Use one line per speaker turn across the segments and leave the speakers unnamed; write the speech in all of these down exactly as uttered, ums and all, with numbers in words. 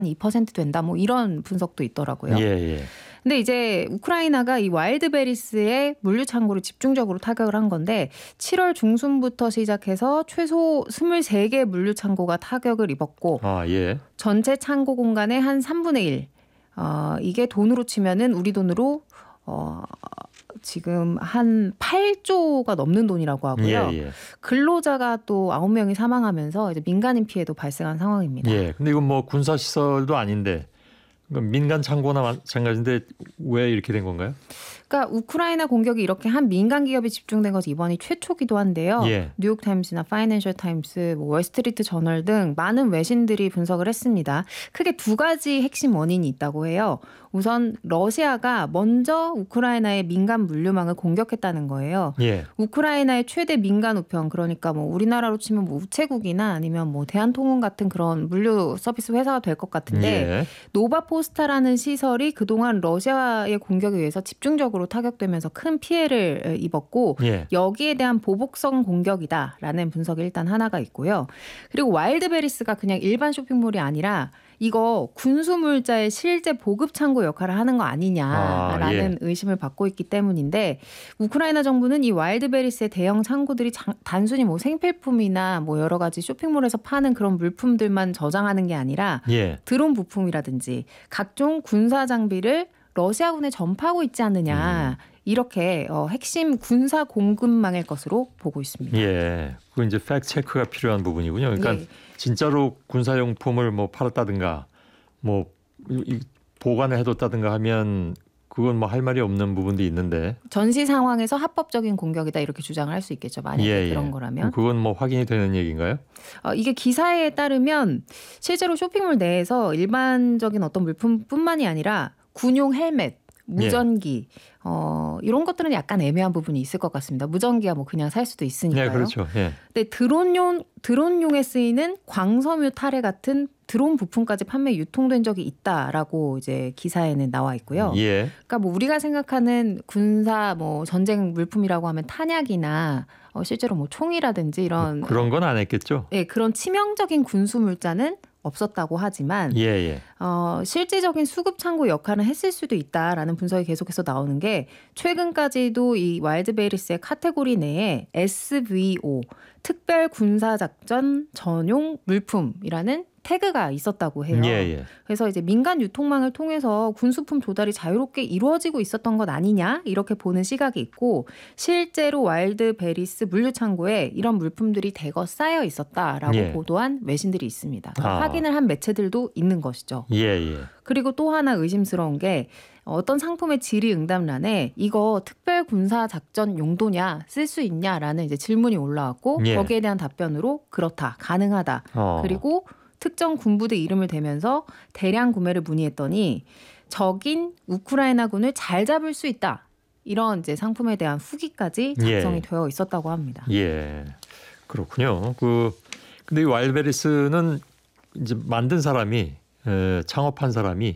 이 퍼센트 된다. 뭐 이런 분석도 있더라고요.
예, 예.
근데 이제 우크라이나가 이 와일드베리스의 물류 창고를 집중적으로 타격을 한 건데 칠월 중순부터 시작해서 최소 스물세 개 물류 창고가 타격을 입었고
아, 예.
전체 창고 공간의 한 삼분의 일. 어, 이게 돈으로 치면은 우리 돈으로 어, 지금 한 팔조가 넘는 돈이라고 하고요.
예, 예.
근로자가 또 아홉 명이 사망하면서 이제 민간인 피해도 발생한 상황입니다.
예. 근데 이건 뭐 군사 시설도 아닌데 민간 창고나 마찬가지인데 왜 이렇게 된 건가요?
그러니까 우크라이나 공격이 이렇게 한 민간 기업이 집중된 것이 이번이 최초기도 한데요.
예.
뉴욕 타임스나 파이낸셜 타임스, 뭐 월스트리트 저널 등 많은 외신들이 분석을 했습니다. 크게 두 가지 핵심 원인이 있다고 해요. 우선 러시아가 먼저 우크라이나의 민간 물류망을 공격했다는 거예요.
예.
우크라이나의 최대 민간 우편, 그러니까 뭐 우리나라로 치면 뭐 우체국이나 아니면 뭐 대한통운 같은 그런 물류 서비스 회사가 될 것 같은데
예.
노바포스타라는 시설이 그동안 러시아의 공격에 의해서 집중적으로 타격되면서 큰 피해를 입었고
예.
여기에 대한 보복성 공격이다라는 분석이 일단 하나가 있고요. 그리고 와일드베리스가 그냥 일반 쇼핑몰이 아니라 이거 군수물자의 실제 보급 창고 역할을 하는 거 아니냐라는
아, 예.
의심을 받고 있기 때문인데 우크라이나 정부는 이 와일드베리스의 대형 창고들이 장, 단순히 뭐 생필품이나 뭐 여러 가지 쇼핑몰에서 파는 그런 물품들만 저장하는 게 아니라
예.
드론 부품이라든지 각종 군사 장비를 러시아군에 전파하고 있지 않느냐.
음.
이렇게 어, 핵심 군사 공급망일 것으로 보고 있습니다.
예, 그 이제 팩트 체크가 필요한 부분이군요. 그러니까
예.
진짜로 군사용품을 뭐 팔았다든가, 뭐 보관을 해뒀다든가 하면 그건 뭐 할 말이 없는 부분도 있는데
전시 상황에서 합법적인 공격이다 이렇게 주장을 할 수 있겠죠. 만약에
예,
그런
예.
거라면.
그건 뭐 확인이 되는 얘기인가요?
어, 이게 기사에 따르면 실제로 쇼핑몰 내에서 일반적인 어떤 물품뿐만이 아니라 군용 헬멧, 무전기
예.
어, 이런 것들은 약간 애매한 부분이 있을 것 같습니다. 무전기야 뭐 그냥 살 수도 있으니까요.
네, 그렇죠. 예.
근데 드론용 드론용에 쓰이는 광섬유 타래 같은 드론 부품까지 판매 유통된 적이 있다라고 이제 기사에는 나와 있고요.
예.
그러니까 뭐 우리가 생각하는 군사 뭐 전쟁 물품이라고 하면 탄약이나 어, 실제로 뭐 총이라든지 이런
그런 건 안 했겠죠.
예, 그런 치명적인 군수 물자는 없었다고 하지만
예, 예.
어, 실질적인 수급 창고 역할은 했을 수도 있다라는 분석이 계속해서 나오는 게 최근까지도 이 와일드베리스의 카테고리 내에 에스브이오 특별 군사 작전 전용 물품이라는 태그가 있었다고 해요.
예, 예.
그래서 이제 민간 유통망을 통해서 군수품 조달이 자유롭게 이루어지고 있었던 것 아니냐 이렇게 보는 시각이 있고 실제로 와일드베리스 물류창고에 이런 물품들이 대거 쌓여 있었다라고
예.
보도한 외신들이 있습니다.
아.
확인을 한 매체들도 있는 것이죠.
예, 예.
그리고 또 하나 의심스러운 게 어떤 상품의 질의응답란에 이거 특별 군사 작전 용도냐 쓸 수 있냐라는 이제 질문이 올라왔고
예.
거기에 대한 답변으로 그렇다 가능하다
어.
그리고 특정 군부대 이름을 대면서 대량 구매를 문의했더니 적인 우크라이나군을 잘 잡을 수 있다 이런 이제 상품에 대한 후기까지 작성이
예.
되어 있었다고 합니다.
예, 그렇군요. 그 근데 이 와일드베리스는 이제 만든 사람이 에, 창업한 사람이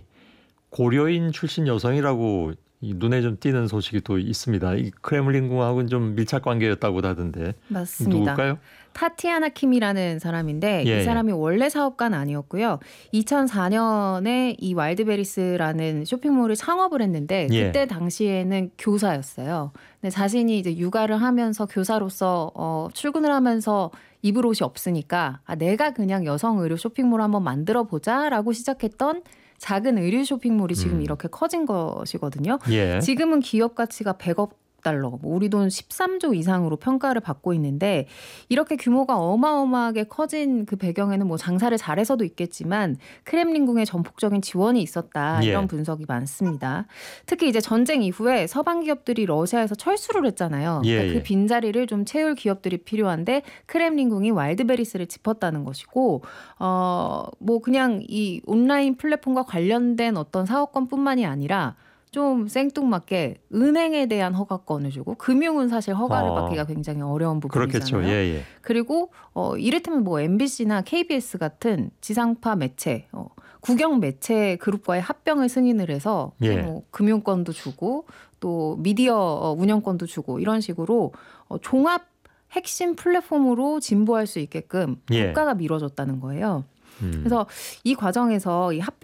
고려인 출신 여성이라고 이 눈에 좀 띄는 소식이 또 있습니다. 이 크렘린궁하고는 좀 밀착 관계였다고 하던데.
맞습니다.
누굴까요?
타티아나 킴이라는 사람인데
예,
이 사람이 원래 사업가는 아니었고요. 이천사 년에 이 와일드베리스라는 쇼핑몰을 창업을 했는데
예.
그때 당시에는 교사였어요. 근데 자신이 이제 육아를 하면서 교사로서 어, 출근을 하면서 입을 옷이 없으니까 아, 내가 그냥 여성 의류 쇼핑몰 한번 만들어 보자라고 시작했던 작은 의류 쇼핑몰이 지금
음.
이렇게 커진 것이거든요.
예.
지금은 기업 가치가 백억 달러, 뭐 우리 돈 십삼조 이상으로 평가를 받고 있는데 이렇게 규모가 어마어마하게 커진 그 배경에는 뭐 장사를 잘해서도 있겠지만 크렘린궁의 전폭적인 지원이 있었다
예.
이런 분석이 많습니다. 특히 이제 전쟁 이후에 서방 기업들이 러시아에서 철수를 했잖아요.
예,
그러니까 그
예.
빈자리를 좀 채울 기업들이 필요한데 크렘린궁이 와일드베리스를 짚었다는 것이고 어, 뭐 그냥 이 온라인 플랫폼과 관련된 어떤 사업권뿐만이 아니라 좀 생뚱맞게 은행에 대한 허가권을 주고 금융은 사실 허가를
어.
받기가 굉장히 어려운 부분이잖아요.
그렇겠죠. 예, 예.
그리고 어, 이를테면 뭐 엠비씨나 케이비에스 같은 지상파 매체, 어, 국영 매체 그룹과의 합병을 승인을 해서
예.
뭐 금융권도 주고 또 미디어 운영권도 주고 이런 식으로 어, 종합 핵심 플랫폼으로 진보할 수 있게끔
예.
국가가 밀어줬다는 거예요.
음.
그래서 이 과정에서 이